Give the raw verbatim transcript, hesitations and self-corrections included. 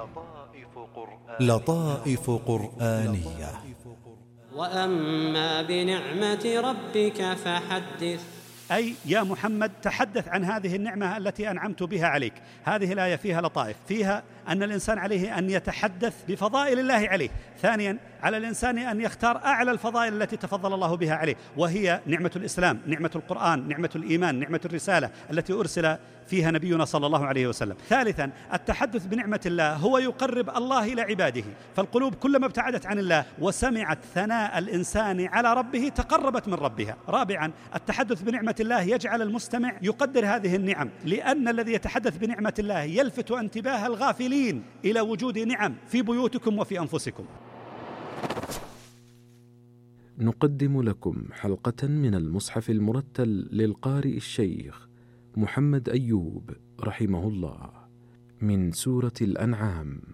لطائف قرآنية. وأما بنعمة ربك فحدث. أي يا محمد تحدث عن هذه النعمة التي أنعمت بها عليك. هذه الآية فيها لطائف، فيها أن الإنسان عليه أن يتحدث بفضائل الله عليه. ثانيا، على الإنسان أن يختار أعلى الفضائل التي تفضل الله بها عليه، وهي نعمة الإسلام، نعمة القرآن، نعمة الإيمان، نعمة الرسالة التي أرسل فيها نبينا صلى الله عليه وسلم. ثالثا، التحدث بنعمة الله هو يقرب الله إلى عباده، فالقلوب كلما ابتعدت عن الله وسمعت ثناء الإنسان على ربه تقربت من ربها. رابعا، التحدث بنعمة الله يجعل المستمع يقدر هذه النعم، لأن الذي يتحدث بنعمة الله يلفت انتباه الغافلين إلى وجود نعم في بيوتكم وفي أنفسكم. نقدم لكم حلقة من المصحف المرتل للقارئ الشيخ محمد أيوب رحمه الله من سورة الأنعام.